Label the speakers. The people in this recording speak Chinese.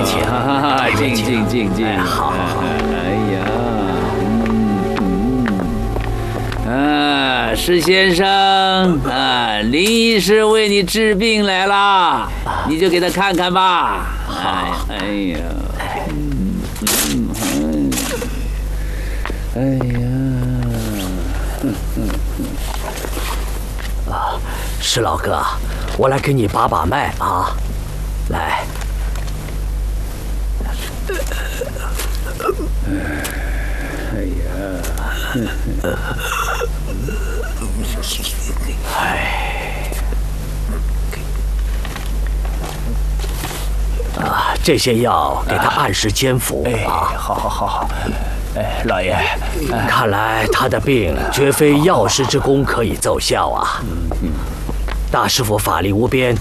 Speaker 1: 请，
Speaker 2: 敬。
Speaker 1: 好。
Speaker 2: 哎呀，施先生啊，林医师为你治病来了，你就给他看看吧。哎呀，哎呀，
Speaker 1: 施老哥，我来给你把把脉啊，来。
Speaker 2: 哎呀，
Speaker 1: 这些药给他按时煎服啊。
Speaker 3: 好。哎，老爷，
Speaker 1: 看来他的病绝非药师之功可以奏效啊。大师傅法力无边，